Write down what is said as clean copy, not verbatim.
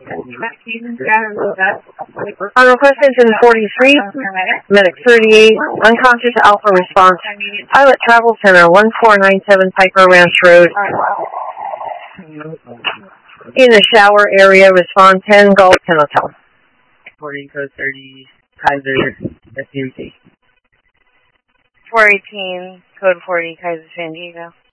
On request engine 43, medic 38, unconscious Alpha response. Pilot Travel Center 1497 Piper Ranch Road. In the shower area, respond 10 Gulf Hotel. Reporting code 30, Kaiser, SCMC. 418, code 40, Kaiser, San Diego.